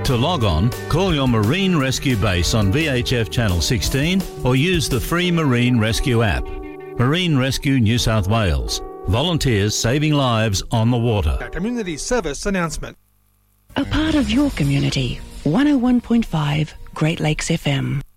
To log on, call your Marine Rescue Base on VHF Channel 16 or use the free Marine Rescue app. Marine Rescue New South Wales. Volunteers saving lives on the water. A community service announcement. A part of your community. 101.5 Great Lakes FM.